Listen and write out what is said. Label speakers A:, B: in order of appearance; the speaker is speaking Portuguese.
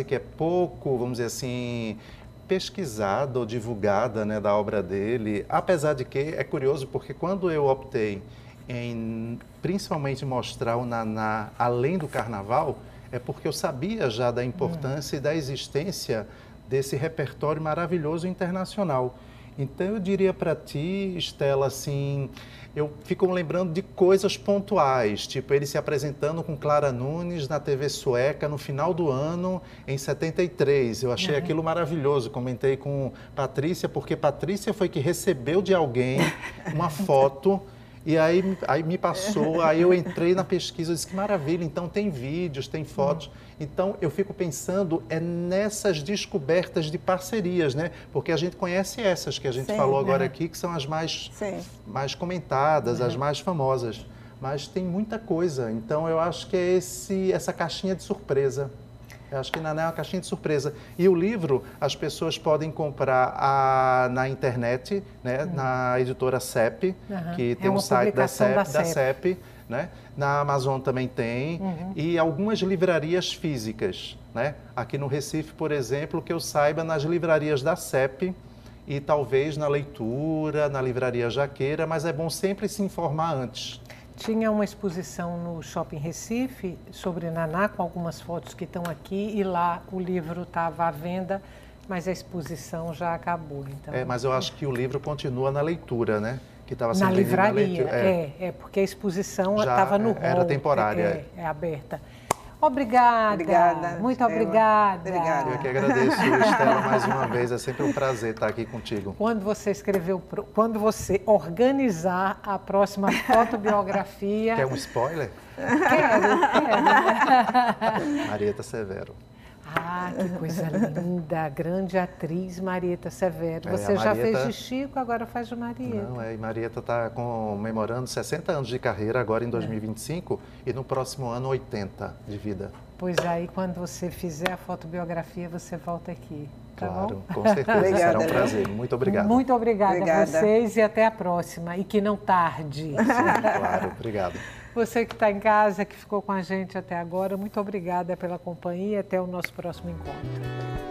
A: fase que é pouco, vamos dizer assim, pesquisada ou divulgada, né, da obra dele, apesar de que é curioso porque quando eu optei em principalmente mostrar o Naná além do carnaval, é porque eu sabia já da importância e da existência desse repertório maravilhoso internacional. Então eu diria para ti, Estela, assim, eu fico lembrando de coisas pontuais, tipo ele se apresentando com Clara Nunes na TV sueca no final do ano, em 73. Eu achei aquilo maravilhoso, comentei com Patrícia, porque Patrícia foi que recebeu de alguém uma foto. E aí me passou, aí eu entrei na pesquisa, eu disse que maravilha, então tem vídeos, tem fotos. Então eu fico pensando nessas descobertas de parcerias, né? Porque a gente conhece essas que a gente falou agora aqui, que são as mais comentadas, as mais famosas. Mas tem muita coisa, então eu acho que é essa caixinha de surpresa. Eu acho que Naná é uma caixinha de surpresa. E o livro, as pessoas podem comprar na internet, né, na editora CEP, que tem um site da CEP, né? Na Amazon também tem, e algumas livrarias físicas, né? Aqui no Recife, por exemplo, que eu saiba, nas livrarias da CEP e talvez na Leitura, na Livraria Jaqueira, mas é bom sempre se informar antes.
B: Tinha uma exposição no Shopping Recife sobre Naná, com algumas fotos que estão aqui, e lá o livro estava à venda, mas a exposição já acabou. Então,
A: mas eu acho que o livro continua na Leitura, né? Que estava
B: na livraria, porque a exposição estava no hall.
A: Era temporária.
B: É aberta. Obrigada. Muito obrigada.
A: Eu que agradeço, Estela, mais uma vez. É sempre um prazer estar aqui contigo.
B: Quando você organizar a próxima fotobiografia...
A: Quer um spoiler?
B: Quero.
A: Marieta Severo.
B: Ah, que coisa linda, grande atriz Marieta Severo. Você já fez de Chico, agora faz de Marieta.
A: Não, e Marieta está comemorando 60 anos de carreira agora em 2025 e no próximo ano 80 de vida.
B: Pois aí, quando você fizer a fotobiografia, você volta aqui. Tá
A: claro,
B: bom?
A: Com certeza, será um prazer. Muito obrigado.
B: Muito obrigada a vocês e até a próxima. E que não tarde.
A: Sim, claro, obrigado.
B: Você que está em casa, que ficou com a gente até agora, muito obrigada pela companhia. Até o nosso próximo encontro.